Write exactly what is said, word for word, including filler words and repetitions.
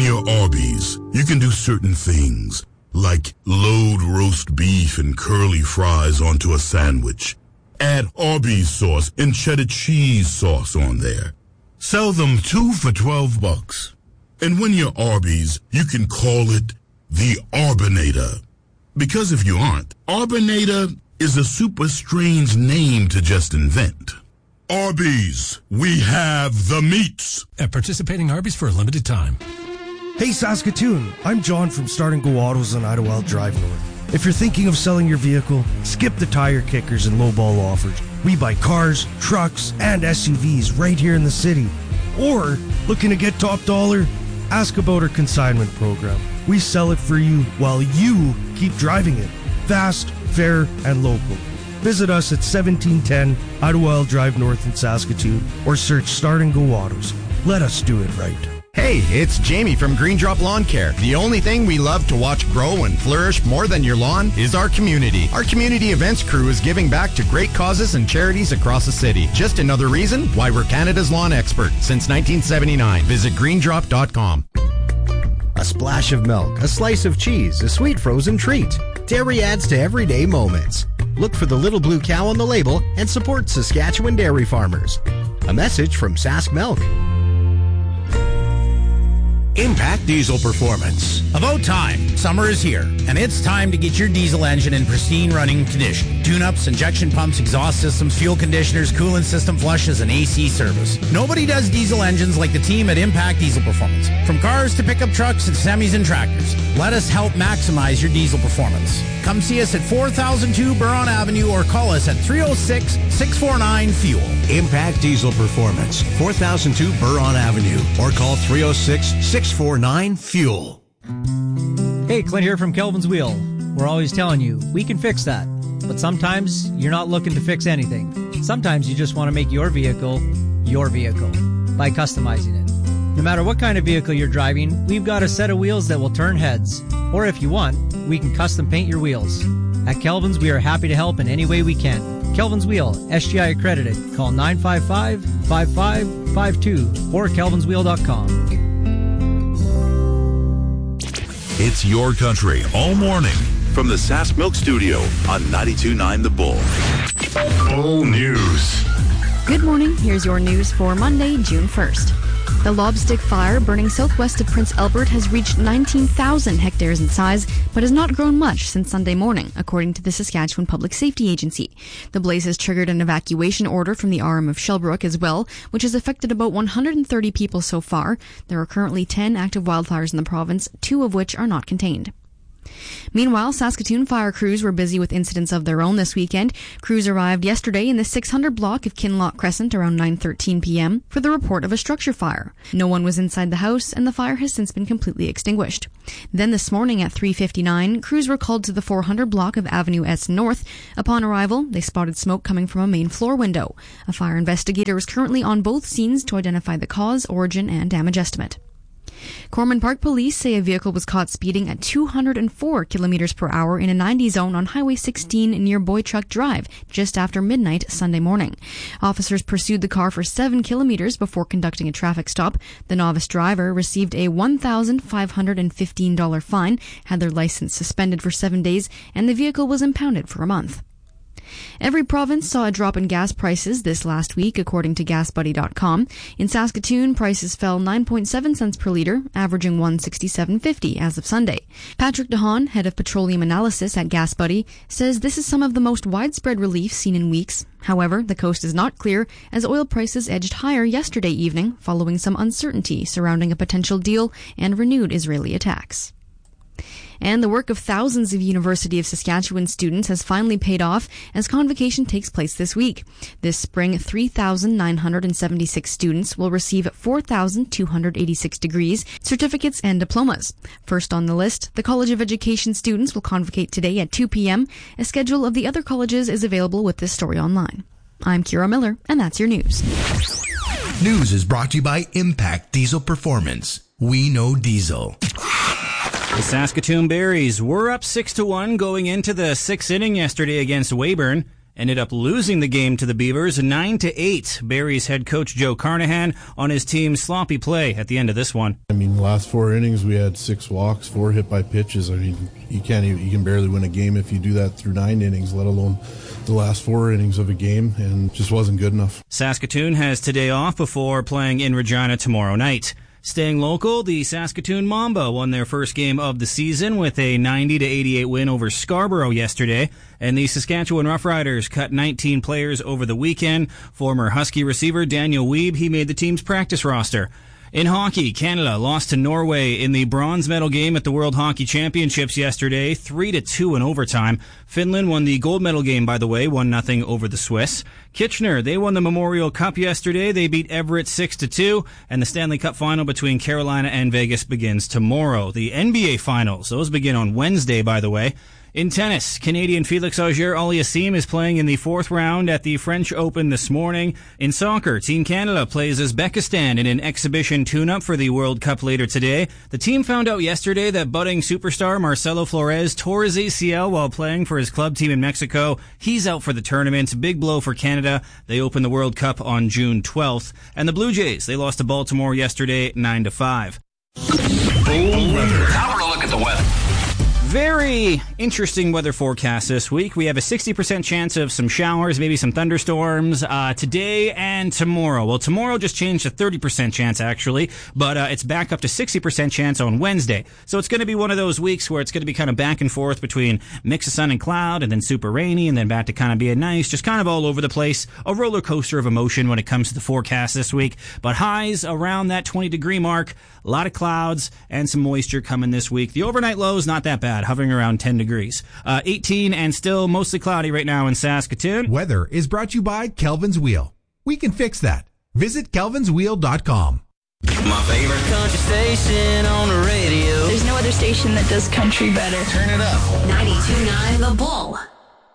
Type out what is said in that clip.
your Arby's, you can do certain things, like load roast beef and curly fries onto a sandwich. Add Arby's sauce and cheddar cheese sauce on there. Sell them two for twelve bucks. And when you're Arby's, you can call it the Arbinator. Because if you aren't, Arbinator is a super strange name to just invent. Arby's, we have the meats. At participating Arby's for a limited time. Hey Saskatoon, I'm John from Start and Go Autos on Idlewild Drive North. If you're thinking of selling your vehicle, skip the tire kickers and lowball offers. We buy cars, trucks, and S U Vs right here in the city. Or, looking to get top dollar? Ask about our consignment program. We sell it for you while you keep driving it. Fast, fair, and local. Visit us at seventeen ten Idlewild Drive North in Saskatoon or search Start and Go Autos. Let us do it right. Hey, it's Jamie from Green Drop Lawn Care. The only thing we love to watch grow and flourish more than your lawn is our community. Our community events crew is giving back to great causes and charities across the city. Just another reason why we're Canada's lawn expert since nineteen seventy-nine. Visit green drop dot com. A splash of milk, a slice of cheese, a sweet frozen treat. Dairy adds to everyday moments. Look for the little blue cow on the label and support Saskatchewan dairy farmers. A message from Sask Milk. Impact Diesel Performance. About time. Summer is here, and it's time to get your diesel engine in pristine running condition. Tune-ups, injection pumps, exhaust systems, fuel conditioners, coolant system flushes, and A C service. Nobody does diesel engines like the team at Impact Diesel Performance. From cars to pickup trucks and semis and tractors, let us help maximize your diesel performance. Come see us at four thousand two Buron Avenue or call us at three oh six, six four nine, FUEL. Impact Diesel Performance, four thousand two Buron Avenue or call three oh six, six four nine, FUEL. Hey, Clint here from Kelvin's Wheel. We're always telling you, we can fix that. But sometimes you're not looking to fix anything. Sometimes you just want to make your vehicle your vehicle by customizing it. No matter what kind of vehicle you're driving, we've got a set of wheels that will turn heads. Or if you want, we can custom paint your wheels. At Kelvin's, we are happy to help in any way we can. Kelvin's Wheel, S G I accredited. Call nine five five, five five five two or kelvins wheel dot com. It's your country all morning from the Sask Milk Studio on ninety-two point nine The Bull. Bull News. Good morning. Here's your news for Monday, June first. The Lobstick fire burning southwest of Prince Albert has reached nineteen thousand hectares in size, but has not grown much since Sunday morning, according to the Saskatchewan Public Safety Agency. The blaze has triggered an evacuation order from the R M of Shelbrooke as well, which has affected about one hundred thirty people so far. There are currently ten active wildfires in the province, two of which are not contained. Meanwhile, Saskatoon fire crews were busy with incidents of their own this weekend. Crews arrived yesterday in the six hundred block of Kinloch Crescent around nine thirteen p.m. for the report of a structure fire. No one was inside the house, and the fire has since been completely extinguished. Then this morning at three fifty-nine, crews were called to the four hundred block of Avenue S North. Upon arrival, they spotted smoke coming from a main floor window. A fire investigator is currently on both scenes to identify the cause, origin, and damage estimate. Corman Park police say a vehicle was caught speeding at two hundred four kilometers per hour in a ninety zone on Highway sixteen near Boychuk Drive just after midnight Sunday morning. Officers pursued the car for seven kilometers before conducting a traffic stop. The novice driver received a one thousand five hundred fifteen dollars fine, had their license suspended for seven days, and the vehicle was impounded for a month. Every province saw a drop in gas prices this last week, according to gas buddy dot com. In Saskatoon, prices fell nine point seven cents per litre, averaging one sixty-seven fifty as of Sunday. Patrick DeHaan, head of petroleum analysis at GasBuddy, says this is some of the most widespread relief seen in weeks. However, the coast is not clear as oil prices edged higher yesterday evening following some uncertainty surrounding a potential deal and renewed Israeli attacks. And the work of thousands of University of Saskatchewan students has finally paid off as convocation takes place this week. This spring, three thousand nine hundred seventy-six students will receive four thousand two hundred eighty-six degrees, certificates, and diplomas. First on the list, the College of Education students will convocate today at two p.m. A schedule of the other colleges is available with this story online. I'm Kira Miller, and that's your news. News is brought to you by Impact Diesel Performance. We know diesel. The Saskatoon Berries were up six to one going into the sixth inning yesterday against Weyburn. ended up losing the game to the Beavers nine to eight. Barrie's head coach Joe Carnahan on his team's sloppy play at the end of this one. I mean, the last four innings we had six walks, four hit by pitches. I mean, you can't even, you can barely win a game if you do that through nine innings, let alone the last four innings of a game, and just wasn't good enough. Saskatoon has today off before playing in Regina tomorrow night. Staying local, the Saskatoon Mamba won their first game of the season with a ninety to eighty-eight win over Scarborough yesterday, and the Saskatchewan Roughriders cut nineteen players over the weekend. Former Husky receiver Daniel Wiebe, he made the team's practice roster. In hockey, Canada lost to Norway in the bronze medal game at the World Hockey Championships yesterday, three to two in overtime. Finland won the gold medal game, by the way, one nothing over the Swiss. Kitchener, they won the Memorial Cup yesterday. They beat Everett six to two, and the Stanley Cup final between Carolina and Vegas begins tomorrow. The N B A finals, those begin on Wednesday, by the way. In tennis, Canadian Felix Auger-Aliassime is playing in the fourth round at the French Open this morning. In soccer, Team Canada plays Uzbekistan in an exhibition tune-up for the World Cup later today. The team found out yesterday that budding superstar Marcelo Flores tore his A C L while playing for his club team in Mexico. He's out for the tournament. Big blow for Canada. They open the World Cup on June twelfth. And the Blue Jays, they lost to Baltimore yesterday nine to five. Now we're a look at the weather. Very interesting weather forecast this week. We have a sixty percent chance of some showers, maybe some thunderstorms, uh, today and tomorrow. Well, tomorrow just changed to thirty percent chance, actually, but uh, it's back up to sixty percent chance on Wednesday. So it's going to be one of those weeks where it's going to be kind of back and forth between mix of sun and cloud, and then super rainy, and then back to kind of being nice, just kind of all over the place. A roller coaster of emotion when it comes to the forecast this week. But highs around that twenty degree mark, a lot of clouds, and some moisture coming this week. The overnight low is not that bad, hovering around ten degrees. Uh, eighteen and still mostly cloudy right now in Saskatoon. Weather is brought to you by Kelvin's Wheel. We can fix that. Visit kelvins wheel dot com. My favorite country station on the radio. There's no other station that does country better. Turn it up. ninety-two point nine The Bull.